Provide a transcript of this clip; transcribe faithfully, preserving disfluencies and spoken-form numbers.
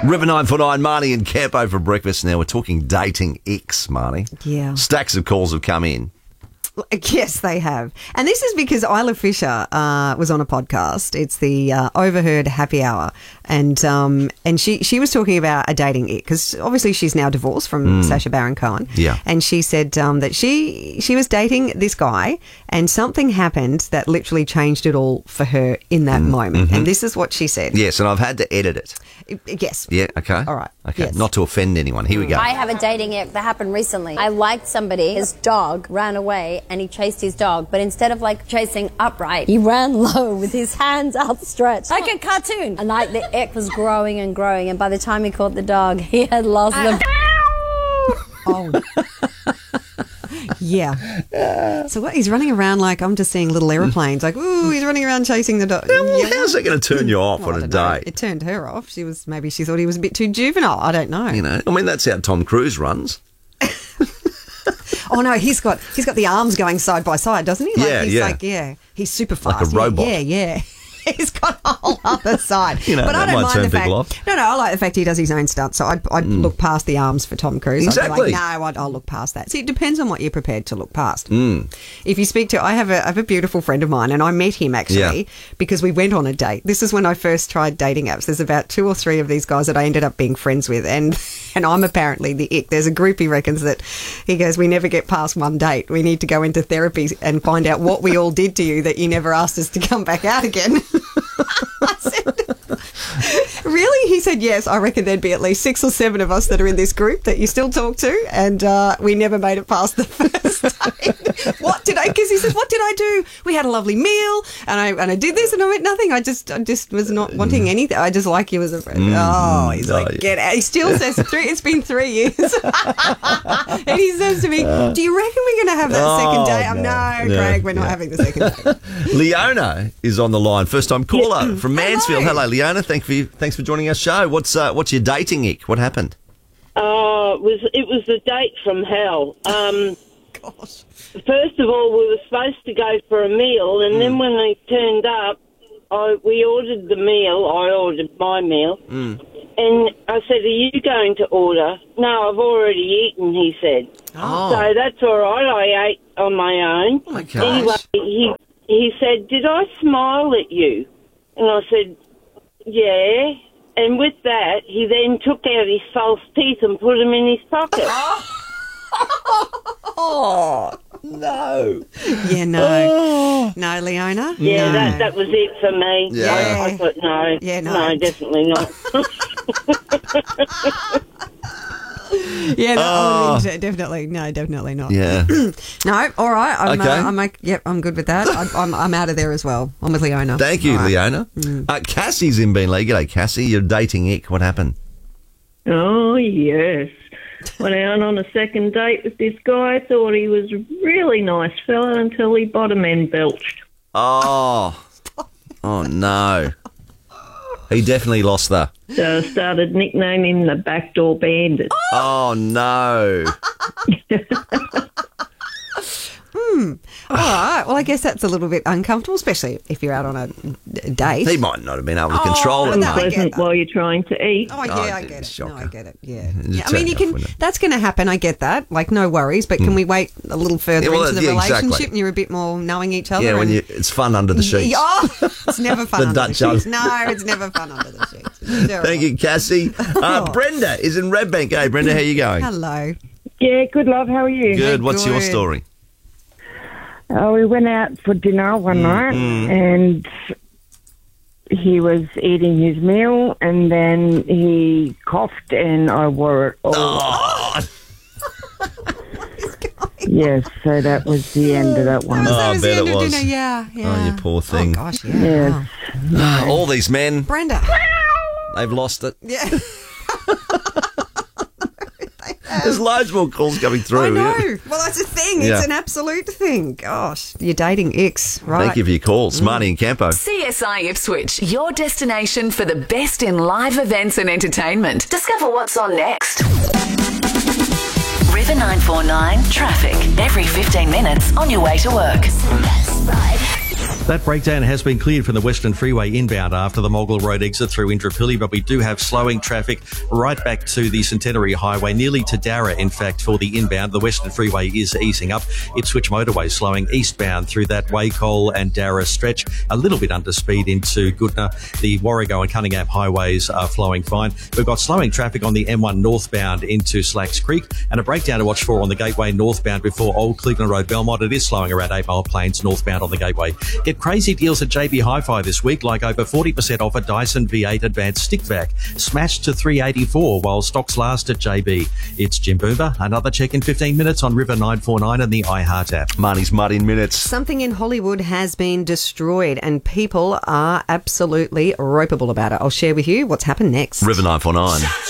River nine four nine, Marnie and Campo for breakfast. Now we're talking dating X, Marnie. Yeah. Stacks of calls have come in. Yes, they have. And this is because Isla Fisher uh, was on a podcast. It's the uh, Overheard Happy Hour. And um, and she, she was talking about a dating ick because obviously she's now divorced from mm. Sacha Baron Cohen. Yeah. And she said um, that she she was dating this guy and something happened that literally changed it all for her in that mm. moment. Mm-hmm. And this is what she said. Yes, and I've had to edit it. Yes. Yeah, okay. All right. Okay, yes. Not to offend anyone. Here we go. I have a dating ick that happened recently. I liked somebody, his dog ran away and he chased his dog, but instead of like chasing upright, he ran low with his hands outstretched like a cartoon. And like the ick was growing and growing, and by the time he caught the dog, he had lost the... Oh. Yeah. So what? He's running around like I'm just seeing little airplanes. Like, ooh, he's running around chasing the dog. Well, yeah. How's that going to turn you off well, on a know. date? It turned her off. She was maybe she thought he was a bit too juvenile. I don't know. You know, I mean that's how Tom Cruise runs. Oh no, he's got he's got the arms going side by side, doesn't he? Like, yeah, he's yeah. Like, yeah, he's super fast. Like a robot. Yeah, yeah. yeah. He's got a whole other side. You know, but that I don't might mind turn the fact. people off. No, no, I like the fact he does his own stunts. So I'd, I'd mm. look past the arms for Tom Cruise. Exactly. I'd be like, no, I'd, I'll look past that. See, it depends on what you're prepared to look past. Mm. If you speak to, I have a, I have a beautiful friend of mine, and I met him actually yeah. because we went on a date. This is when I first tried dating apps. There's about two or three of these guys that I ended up being friends with, and and I'm apparently the ick. There's a group he reckons that he goes, we never get past one date. We need to go into therapy and find out what we all did to you that you never asked us to come back out again. I said, really? He said, yes, I reckon there'd be at least six or seven of us that are in this group that you still talk to, and uh, we never made it past the first date. What did I, because he said, what did I do? We had a lovely meal, and I and I did this, and I went nothing. I just I just was not wanting anything. I just like you as a friend. Mm, oh, he's oh, like, get out. He still says, three, it's been three years. And he says to me, do you reckon we're going to have that oh, second date? I'm, no, no, no, Craig, we're no. not having the second date. Leona is on the line. First time caller from Mansfield. Hello, Leona. Thank you. Thanks for joining our show. What's uh, what's your dating ick? What happened? Oh, it was it was the date from hell. Um, Gosh. First of all, we were supposed to go for a meal, and mm. then when they turned up, I, we ordered the meal. I ordered my meal, mm. and I said, "Are you going to order?" "No, I've already eaten," he said. Oh. So that's all right. I ate on my own. Oh my gosh. Anyway, he he said, "Did I smile at you?" And I said, "Yeah." And with that, he then took out his false teeth and put them in his pocket. Oh, no. Yeah, no. Oh. No, Leona? Yeah, no. that that was it for me. Yeah. I, I thought, no. Yeah, no. No, definitely not. Yeah, no, Oh. I mean, definitely. No, definitely not. Yeah. No, all right. I'm, Okay. uh, I'm like, yep, I'm good with that. I, I'm, I'm out of there as well. I'm with Leona. Thank you, All right. Leona. Mm. Uh, Cassie's in Beenleigh. G'day, Cassie. You're dating ick. What happened? Oh, yes. Went out on a second date with this guy. Thought he was a really nice fella until he bottom end belched. Oh. Oh, no. He definitely lost the... So I started nicknaming him the Backdoor Bandit. Oh, no. Hmm. All right. Well, I guess that's a little bit uncomfortable, especially if you're out on a date. He might not have been able to Oh, control it. no, I get Unpleasant that. while you're trying to eat. Oh, yeah, Oh, I it's get it. shocker. No, I get it. Yeah. It's yeah. I mean, you turned can. off, wouldn't it? That's going to happen. I get that. Like, no worries. But can we wait a little further Yeah, well, into the yeah, relationship exactly. and you're a bit more knowing each other? Yeah, when and- you it's fun under the sheets. Yeah, oh, it's never fun The under Dutch the sheets. oven. No, it's never fun under the sheets. It's terrible. Thank you, Cassie. Uh, Brenda is in Redbank. Hey, Brenda, how you going? Hello. Yeah, good, love. How are you? Good. What's your good. story? Oh, we went out for dinner one night, and he was eating his meal, and then he coughed, and I wore it all. Oh, Yes, so that was the end of that one. That was, Oh, that I was bet the end it of was. dinner. Yeah, yeah. Oh, you poor thing. Oh, gosh, yeah. Yes. Wow. all these men, Brenda. they've lost it. Yeah. There's loads more calls coming through. I know. Well, that's a thing. Yeah. It's an absolute thing. Gosh, you're dating X, right? Thank you for your calls. Marty and Campo. C S I Ipswich, your destination for the best in live events and entertainment. Discover what's on next. River nine four nine traffic every fifteen minutes on your way to work. That breakdown has been cleared from the Western Freeway inbound after the Mogul Road exit through Indooroopilly, but we do have slowing traffic right back to the Centenary Highway, nearly to Darra, in fact, for the inbound. The Western Freeway is easing up. Ipswich Motorway slowing eastbound through that Wacol and Darra stretch, a little bit under speed into Goodna. The Warrego and Cunningham highways are flowing fine. We've got slowing traffic on the M one northbound into Slacks Creek, and a breakdown to watch for on the Gateway northbound before Old Cleveland Road, Belmont. It is slowing around Eight Mile Plains northbound on the Gateway. Get crazy deals at J B Hi-Fi this week, like over forty percent off a Dyson V eight Advanced Stick Vac, smashed to three eighty-four while stocks last at J B. It's Jim Boomer. Another check in fifteen minutes on River nine four nine and the iHeart app. Marnie's Mud in minutes. Something in Hollywood has been destroyed and people are absolutely ropeable about it. I'll share with you what's happened next. River nine four nine.